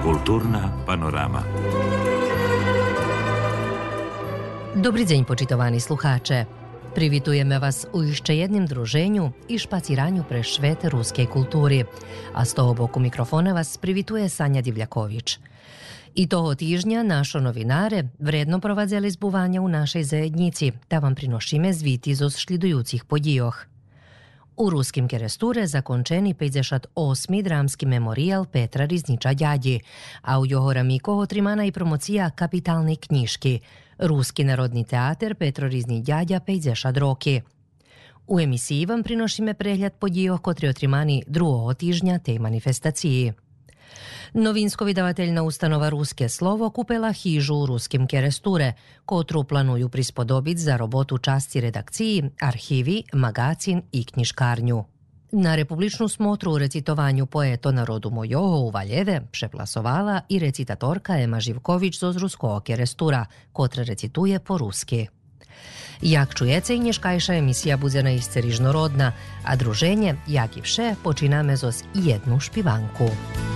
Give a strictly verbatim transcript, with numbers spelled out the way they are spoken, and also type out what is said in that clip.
Kulturna panorama. Dobry dzień, počitovani sluhače. Привітуємо вас у іще jednim druženju i špaciranju pre švet ruske kulturi. A z toho boku mikrofona vas привітує Sanja Divljaković. I toho týždňa našo novinare vredno provadzeli zbuvanja u našej zajednici, da vam prinošime zviti zo šlidujúcich podíjoch. U ruskim keresture zakončeni peťdesiat osmi dramski memorial Petra Rizniča Ďaďi, a u Johora Mikoho trimana i promocija kapitalnej knjižki Ruski narodni teater Petro Rizni Ďaďa peťdesiat roki. U emisiji vam prinošime prehľad podíjoh, kotri otrimani druhого týždňa tej manifestaciji. Novinsko-vydavateljna ustanova Ruske slovo kupila hižu u ruskim keresture, kotru planuju prispodobiti za robotu časti redakciji, arhivi, magacin i knjiškarnju. Na republičnu smotru u recitovanju poeto Narodu mojoho u Valjeve přeplasovala i recitatorka Ema Živković z ruskого kerestura, kotra recituje po ruski. Jak čujece i nješkajša emisija bude na isce rižnorodna, a druženje, jak i vše, počiname zos jednu špivanku.